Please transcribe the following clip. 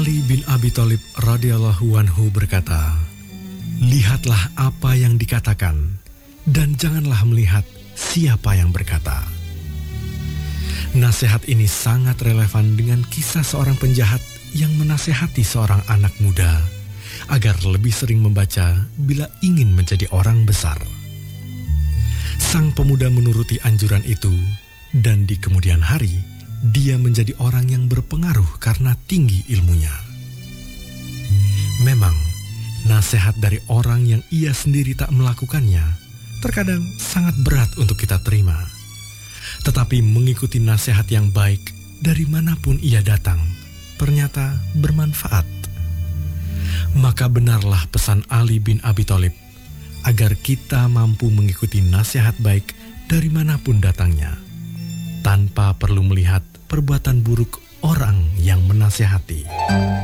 Ali bin Abi Thalib radhiyallahu anhu berkata, "Lihatlah apa yang dikatakan, dan janganlah melihat siapa yang berkata." Nasihat ini sangat relevan dengan kisah seorang penjahat yang menasehati seorang anak muda agar lebih sering membaca bila ingin menjadi orang besar. Sang pemuda menuruti anjuran itu, dan di kemudian hari, dia menjadi orang yang berpengaruh karena tinggi ilmunya. Memang, nasihat dari orang yang ia sendiri tak melakukannya terkadang sangat berat untuk kita terima. Tetapi mengikuti nasihat yang baik dari manapun ia datang, ternyata bermanfaat. Maka benarlah pesan Ali bin Abi Thalib, agar kita mampu mengikuti nasihat baik dari manapun datangnya, tanpa perlu melihat perbuatan buruk orang yang menasihati.